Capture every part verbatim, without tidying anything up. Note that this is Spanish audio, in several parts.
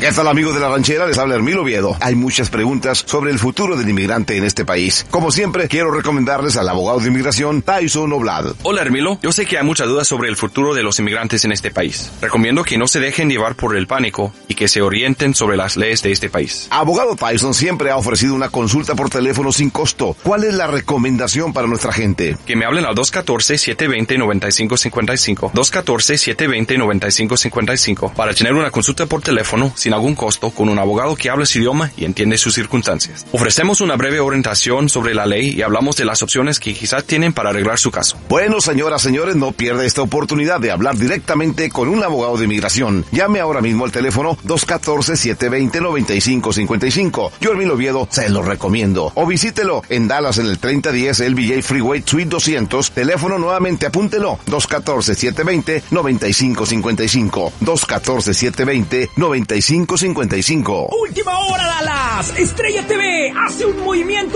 ¿Qué tal, amigos de La Ranchera? Les habla Hermilo Oviedo. Hay muchas preguntas sobre el futuro del inmigrante en este país. Como siempre, quiero recomendarles al abogado de inmigración, Tyson Oblad. Hola, Hermilo. Yo sé que hay muchas dudas sobre el futuro de los inmigrantes en este país. Recomiendo que no se dejen llevar por el pánico y que se orienten sobre las leyes de este país. Abogado Tyson siempre ha ofrecido una consulta por teléfono sin costo. ¿Cuál es la recomendación para nuestra gente? Que me hablen al dos uno cuatro, siete dos cero, nueve cinco cinco cinco. dos uno cuatro, siete dos cero, nueve cinco cinco cinco para tener una consulta por teléfono sin algún costo con un abogado que habla su idioma y entiende sus circunstancias. Ofrecemos una breve orientación sobre la ley y hablamos de las opciones que quizás tienen para arreglar su caso. Bueno, señoras, señores, no pierda esta oportunidad de hablar directamente con un abogado de inmigración. Llame ahora mismo al teléfono dos uno cuatro, siete dos cero, nueve cinco cinco cinco. Yo, Hermilo Oviedo, se lo recomiendo. O visítelo en Dallas en el treinta diez L B J Freeway Suite doscientos. Teléfono nuevamente, apúntelo. dos uno cuatro, siete dos cero, nueve cinco cinco cinco. dos uno cuatro, siete dos cero, nueve cinco cinco cinco. Última hora, Dallas. Estrella T V hace un movimiento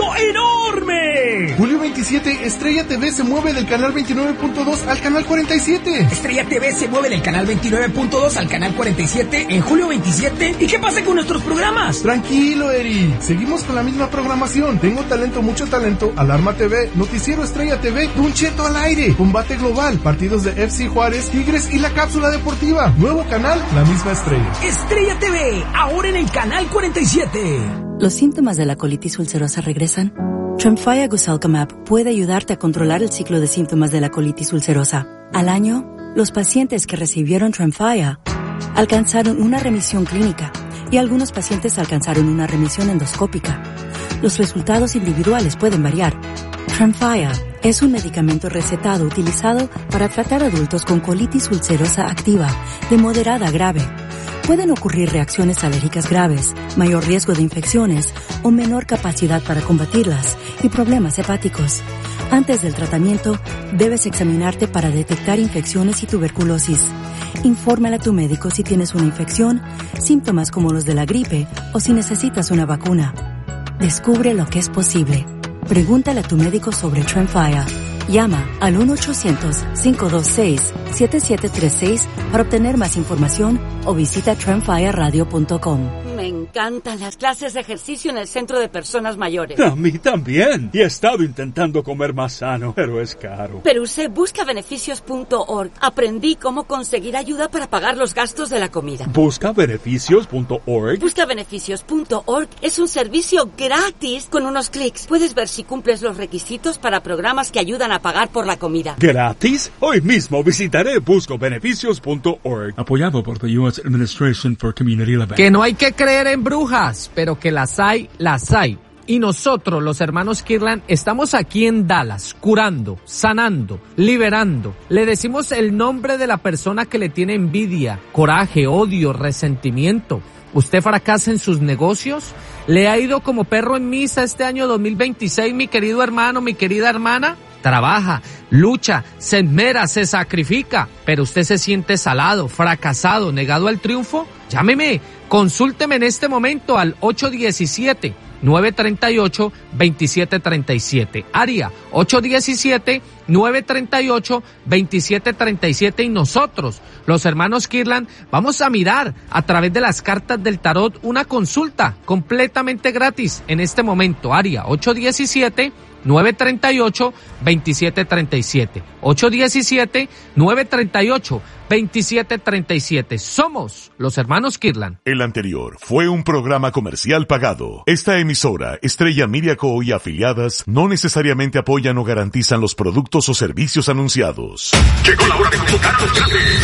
enorme. Julio veintisiete, Estrella T V se mueve del canal veintinueve punto dos al canal cuarenta y siete. Estrella T V se mueve del canal veintinueve punto dos al canal cuarenta y siete en julio veintisiete. ¿Y qué pasa con nuestros programas? Tranquilo, Eri. Seguimos con la misma programación. Tengo talento, mucho talento, Alarma T V, Noticiero Estrella T V, Un Cheto al aire, Combate Global, partidos de F C Juárez, Tigres y la Cápsula Deportiva. Nuevo canal, la misma estrella. Estrella T V, ahora en el canal cuarenta y siete. ¿Los síntomas de la colitis ulcerosa regresan? Tremfya Guselkumab puede ayudarte a controlar el ciclo de síntomas de la colitis ulcerosa. Al año, los pacientes que recibieron Tremfya alcanzaron una remisión clínica y algunos pacientes alcanzaron una remisión endoscópica. Los resultados individuales pueden variar. Tremfya es un medicamento recetado utilizado para tratar adultos con colitis ulcerosa activa de moderada a grave. Pueden ocurrir reacciones alérgicas graves, mayor riesgo de infecciones o menor capacidad para combatirlas y problemas hepáticos. Antes del tratamiento, debes examinarte para detectar infecciones y tuberculosis. Infórmale a tu médico si tienes una infección, síntomas como los de la gripe o si necesitas una vacuna. Descubre lo que es posible. Pregúntale a tu médico sobre Tremfya. Llama al uno ochocientos, cinco dos seis, siete siete tres seis para obtener más información o visita tremfya radio punto com. Me encantan las clases de ejercicio en el centro de personas mayores. A mí también. Y he estado intentando comer más sano, pero es caro. Pero usé busca beneficios punto org. Aprendí cómo conseguir ayuda para pagar los gastos de la comida. busca beneficios punto org. busca beneficios punto org es un servicio gratis con unos clics. Puedes ver si cumples los requisitos para programas que ayudan a pagar por la comida. ¿Gratis? Hoy mismo visitaré busca beneficios punto org. Apoyado por the U S Administration for Community Living. Que no hay que creer en brujas, pero que las hay, las hay. Y nosotros, los hermanos Kirtland, estamos aquí en Dallas, curando, sanando, liberando. Le decimos el nombre de la persona que le tiene envidia, coraje, odio, resentimiento. ¿Usted fracasa en sus negocios? ¿Le ha ido como perro en misa este año dos mil veintiséis, mi querido hermano, mi querida hermana? Trabaja, lucha, se esmera, se sacrifica, pero usted se siente salado, fracasado, negado al triunfo. Llámeme, consúlteme en este momento al ocho uno siete, nueve tres ocho, dos siete tres siete. Área ocho uno siete, nueve tres ocho, dos siete tres siete y nosotros, los hermanos Kirtland, vamos a mirar a través de las cartas del tarot una consulta completamente gratis en este momento. Área ocho uno siete, nueve tres ocho, dos siete tres siete. ocho uno siete, nueve tres ocho, dos siete tres siete. Somos los hermanos Kirtland. El anterior fue un programa comercial pagado. Esta emisora, Estrella Media Co. y afiliadas, no necesariamente apoyan o garantizan los productos o servicios anunciados. Llegó la hora de convocar a los grandes.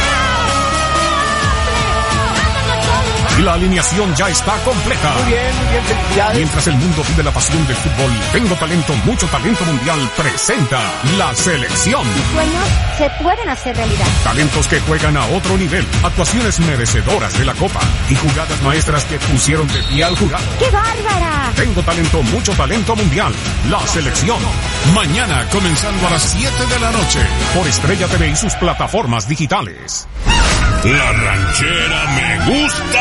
Y la alineación ya está completa. Muy bien, muy bien, felicidades. Mientras el mundo vive la pasión del fútbol, Tengo Talento, Mucho Talento Mundial presenta la selección. Tus sueños se pueden hacer realidad. Talentos que juegan a otro nivel, actuaciones merecedoras de la copa y jugadas maestras que pusieron de pie al jurado. ¡Qué bárbara! Tengo Talento, Mucho Talento Mundial, la selección. Mañana comenzando a las siete de la noche por Estrella T V y sus plataformas digitales. La Ranchera me gusta.